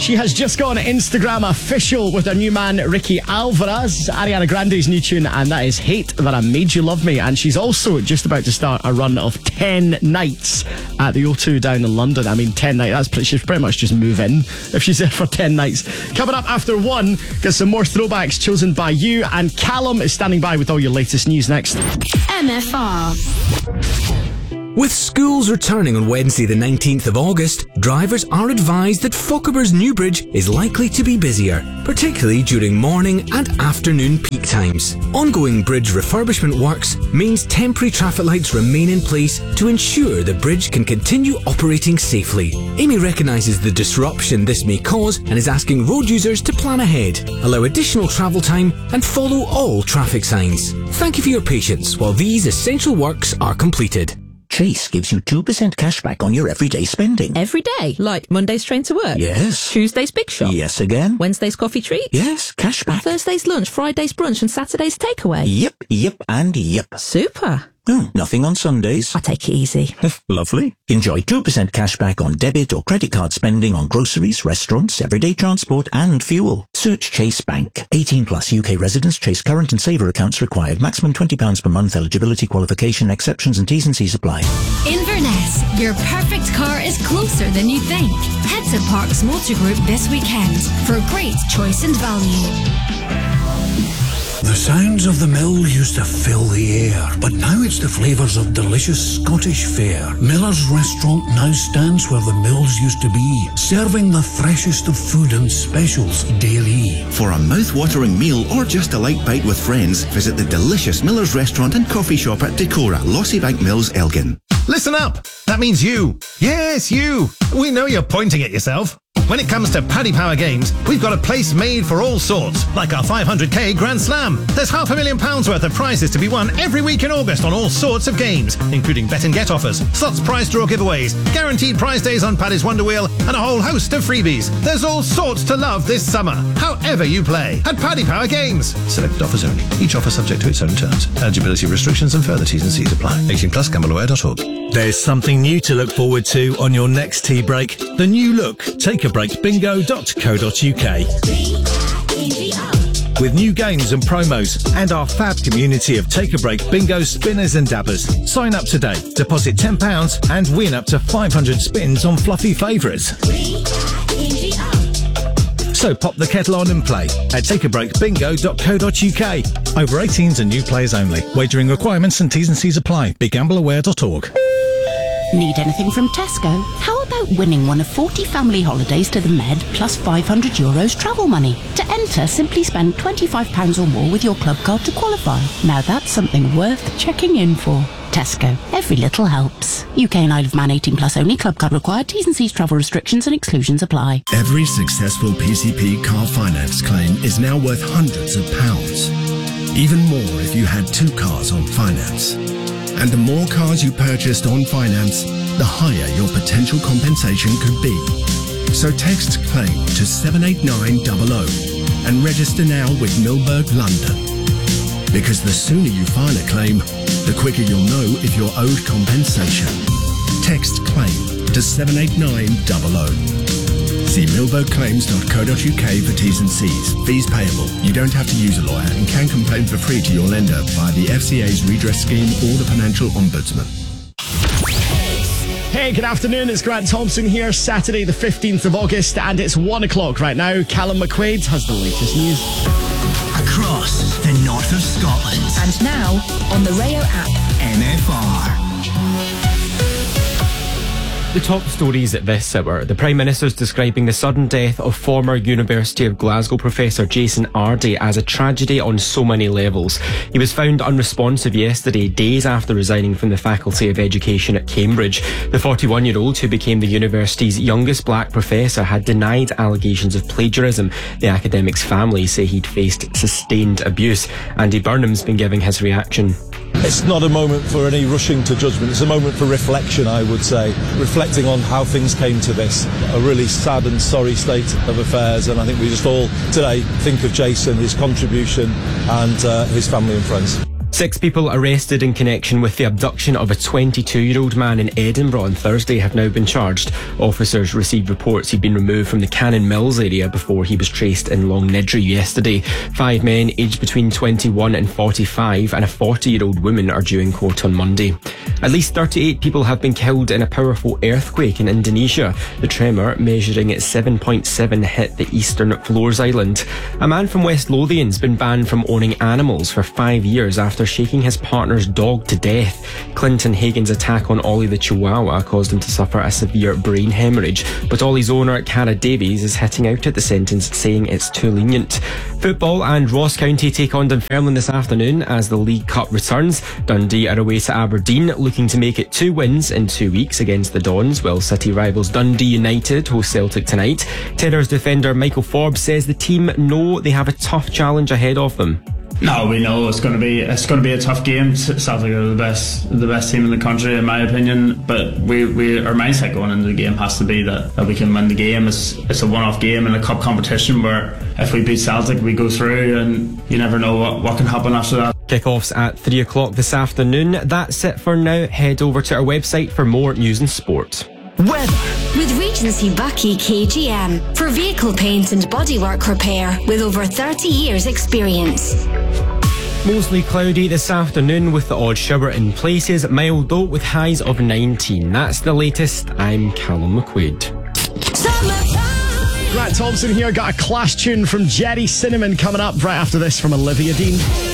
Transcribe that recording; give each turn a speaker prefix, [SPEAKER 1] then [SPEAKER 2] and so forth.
[SPEAKER 1] She has just gone Instagram official with her new man, Ricky Alvarez. Ariana Grande's new tune, and that is Hate That I Made You Love Me. And she's also just about to start a run of 10 nights at the O2 down in London. I mean, 10 nights, she's pretty much just move in if she's there for 10 nights. Coming up after 1, get some more throwbacks chosen by you. And Callum is standing by with all your latest news next.
[SPEAKER 2] MFR.
[SPEAKER 3] With schools returning on Wednesday the 19th of August, drivers are advised that Fochabers Newbridge is likely to be busier, particularly during morning and afternoon peak times. Ongoing bridge refurbishment works means temporary traffic lights remain in place to ensure the bridge can continue operating safely. Amy recognises the disruption this may cause and is asking road users to plan ahead, allow additional travel time and follow all traffic signs. Thank you for your patience while these essential works are completed.
[SPEAKER 4] Chase gives you 2% cash back on your everyday spending.
[SPEAKER 5] Every day? Like Monday's train to work?
[SPEAKER 4] Yes.
[SPEAKER 5] Tuesday's big shop?
[SPEAKER 4] Yes again.
[SPEAKER 5] Wednesday's coffee treat?
[SPEAKER 4] Yes, cash back.
[SPEAKER 5] Thursday's lunch, Friday's brunch and Saturday's takeaway?
[SPEAKER 4] Yep, and yep.
[SPEAKER 5] Super.
[SPEAKER 4] Nothing on Sundays.
[SPEAKER 5] I take it easy.
[SPEAKER 4] Lovely. Enjoy 2% cash back on debit or credit card spending on groceries, restaurants, everyday transport and fuel. Search Chase Bank. 18 plus UK residents. Chase current and saver accounts required. Maximum £20 per month. Eligibility, qualification, exceptions and T's and C's apply.
[SPEAKER 2] Inverness, your perfect car is closer than you think. Head to Parks Motor Group this weekend for great choice and value.
[SPEAKER 6] The sounds of the mill used to fill the air, but now it's the flavours of delicious Scottish fare. Miller's Restaurant now stands where the mills used to be, serving the freshest of food and specials daily.
[SPEAKER 7] For a mouth-watering meal or just a light bite with friends, visit the delicious Miller's Restaurant and Coffee Shop at Decora, Lossybank Mills, Elgin.
[SPEAKER 8] Listen up! That means you. Yes, you. We know you're pointing at yourself. When it comes to Paddy Power Games, we've got a place made for all sorts, like our 500k Grand Slam. There's £500,000 worth of prizes to be won every week in August on all sorts of games, including bet and get offers, slots prize draw giveaways, guaranteed prize days on Paddy's Wonder Wheel, and a whole host of freebies. There's all sorts to love this summer, however you play, at Paddy Power Games. Selected offers only. Each offer subject to its own terms. Eligibility restrictions and further T's and C's apply. 18 plus gambleaware.org.
[SPEAKER 9] There's something new to look forward to on your next tea break. The new look takeabreakbingo.co.uk. With new games and promos and our fab community of Take a Break bingo spinners and dabbers. Sign up today, deposit £10 and win up to 500 spins on fluffy favourites. So pop the kettle on and play at takeabreakbingo.co.uk. Over 18s and new players only. Wagering requirements and T's and C's apply. BeGambleAware.org.
[SPEAKER 10] Need anything from Tesco? How about winning one of 40 family holidays to the Med plus €500 travel money? To enter, simply spend £25 or more with your club card to qualify. Now that's something worth checking in for. Tesco. Every little helps. UK and Isle of Man 18 plus only. Club card required. T's and C's travel restrictions and exclusions apply.
[SPEAKER 11] Every successful PCP car finance claim is now worth hundreds of pounds. Even more if you had 2 cars on finance. And the more cars you purchased on finance, the higher your potential compensation could be. So text CLAIM to 78900 and register now with Milberg London. Because the sooner you file a claim, the quicker you'll know if you're owed compensation. Text CLAIM to 78900. See milbergclaims.co.uk for T's and C's. Fees payable. You don't have to use a lawyer and can complain for free to your lender via the FCA's redress scheme or the Financial Ombudsman.
[SPEAKER 1] Hey, good afternoon. It's Grant Thompson here. Saturday the 15th of August and it's 1 o'clock right now. Callum McQuaid has the latest news.
[SPEAKER 12] Across the north of Scotland.
[SPEAKER 13] And now on the Rayo app.
[SPEAKER 12] MFR.
[SPEAKER 14] The top stories at this hour. The Prime Minister's describing the sudden death of former University of Glasgow professor Jason Ardie as a tragedy on so many levels. He was found unresponsive yesterday, days after resigning from the Faculty of Education at Cambridge. The 41-year-old, who became the university's youngest black professor, had denied allegations of plagiarism. The academic's family say he'd faced sustained abuse. Andy Burnham's been giving his reaction.
[SPEAKER 15] It's not a moment for any rushing to judgment. It's a moment for reflection, I would say. Reflecting on how things came to this. A really sad and sorry state of affairs. And I think we just all today think of Jason, his contribution and his family and friends.
[SPEAKER 14] 6 people arrested in connection with the abduction of a 22-year-old man in Edinburgh on Thursday have now been charged. Officers received reports he'd been removed from the Cannon Mills area before he was traced in Long Nidri yesterday. 5 men aged between 21 and 45 and a 40-year-old woman are due in court on Monday. At least 38 people have been killed in a powerful earthquake in Indonesia. The tremor, measuring at 7.7, hit the eastern Flores Island. A man from West Lothian's been banned from owning animals for 5 years after shaking his partner's dog to death. Clinton Hagan's attack on Ollie the Chihuahua caused him to suffer a severe brain hemorrhage, but Ollie's owner, Cara Davies, is hitting out at the sentence, saying it's too lenient. Football, and Ross County take on Dunfermline this afternoon as the League Cup returns. Dundee are away to Aberdeen, looking to make it 2 wins in 2 weeks against the Dons, while City rivals Dundee United host Celtic tonight. Terrors defender Michael Forbes says the team know they have a tough challenge ahead of them.
[SPEAKER 16] No, we know it's going to be a tough game. Celtic are the best team in the country, in my opinion. But our mindset going into the game has to be that we can win the game. It's a one-off game in a cup competition where if we beat Celtic, we go through, and you never know what can happen after that.
[SPEAKER 14] Kick-offs at 3 o'clock this afternoon. That's it for now. Head over to our website for more news and sport.
[SPEAKER 2] Weather. With Regency Bucky KGM for vehicle paint and bodywork repair with over 30 years experience.
[SPEAKER 14] Mostly cloudy this afternoon with the odd shower in places, mild though with highs of 19. That's the latest. I'm Callum McQuaid.
[SPEAKER 1] Grant Thompson here, got a Clash tune from Jerry Cinnamon coming up right after this from Olivia Dean.